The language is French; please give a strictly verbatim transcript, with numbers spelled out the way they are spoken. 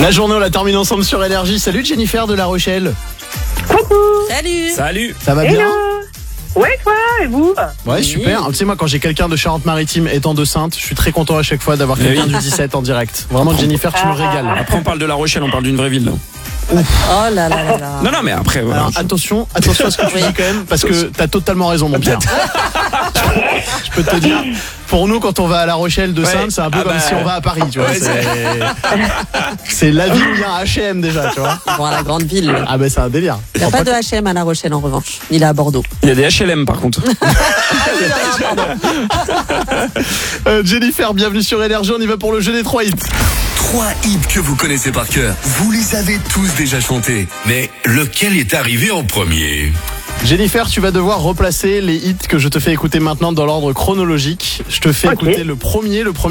La journée, on la termine ensemble sur Énergie. Salut Jennifer de La Rochelle. Coucou. Salut. Salut. Ça va bien? Hello. Ouais, toi, et vous? Ouais, Oui. super. Tu sais, moi, quand j'ai quelqu'un de Charente-Maritime étant de Sainte, je suis très content à chaque fois d'avoir Mais quelqu'un oui. du dix-sept en direct. Vraiment, Jennifer, tu me régales. Après, on parle de La Rochelle, on parle d'une vraie ville. Là. Oh là là là là. Non, non, mais après, voilà. Alors, attention, attention à ce que tu Oui. dis quand même, parce que t'as totalement raison, mon Pierre. Je peux te dire, pour nous, quand on va à La Rochelle de Ouais. Sainte, c'est un peu Ah comme bah. si on va à Paris, tu vois. Ouais, c'est... c'est la ville, il y a un H et M déjà, tu vois. Bon, à la grande ville. Ah ben, c'est un délire. Il n'y a pas de H et M à La Rochelle en revanche. Il est à Bordeaux. Il y a des H L M par contre. Euh, Jennifer, bienvenue sur Énergie, on y va pour le jeu des trois hits. Trois hits que vous connaissez par cœur. Vous les avez tous déjà chantés. Mais lequel est arrivé en premier? Jennifer, tu vas devoir replacer les hits que je te fais écouter maintenant dans l'ordre chronologique. Je te fais Ok. écouter le premier, le premier